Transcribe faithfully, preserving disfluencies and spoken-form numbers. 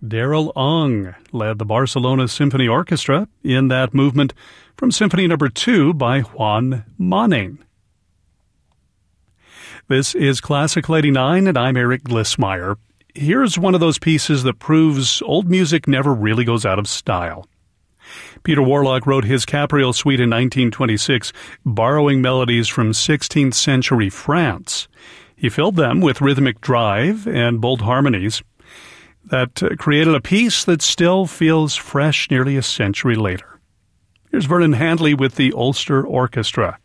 Darrell Ong led the Barcelona Symphony Orchestra in that movement from Symphony Number two by Juan Manning. This is Classical eighty-nine, and I'm Eric Glissmeyer. Here's one of those pieces that proves old music never really goes out of style. Peter Warlock wrote his Capriole Suite in nineteen twenty-six, borrowing melodies from sixteenth century France. He filled them with rhythmic drive and bold harmonies that created a piece that still feels fresh nearly a century later. Here's Vernon Handley with the Ulster Orchestra.